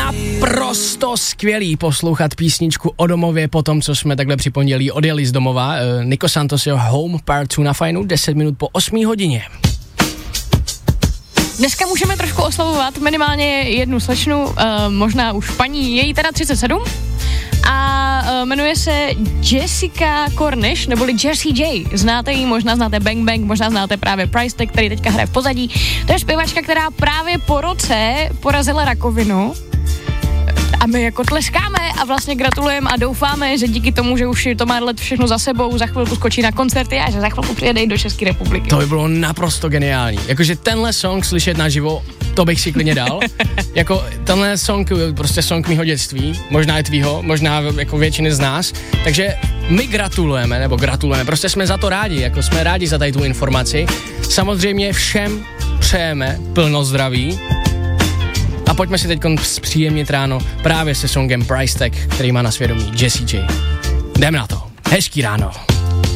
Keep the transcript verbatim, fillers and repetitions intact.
Naprosto skvělý poslouchat písničku o domově po tom, co jsme takhle při pondělí odjeli z domova. Nico Santos, jeho Home Part dva na Fajnu, deset minut po osmé hodině. Dneska můžeme trošku oslavovat minimálně jednu slečnu, uh, možná už paní, je jí teda třicet sedm a uh, jmenuje se Jessica Cornish, neboli Jessie J. Znáte ji, možná znáte Bang Bang, možná znáte právě Price Tag, který teďka hraje v pozadí. To je zpěvačka, která právě po roce porazila rakovinu. A my jako tleskáme a vlastně gratulujeme a doufáme, že díky tomu, že už to má let všechno za sebou, za chvilku skočí na koncerty a že za chvilku přijede i do České republiky. To by bylo naprosto geniální. Jakože tenhle song slyšet naživo, to bych si klidně dal. Jako tenhle song, prostě song mýho dětství, možná i tvýho, možná jako většiny z nás. Takže my gratulujeme, nebo gratulujeme, prostě jsme za to rádi, jako jsme rádi za tady tu informaci. Samozřejmě všem přejeme plno zdraví. A pojďme si teď zpříjemnit ráno právě se songem Price Tag, který má na svědomí Jessie J. Jdem na to. Hezký ráno.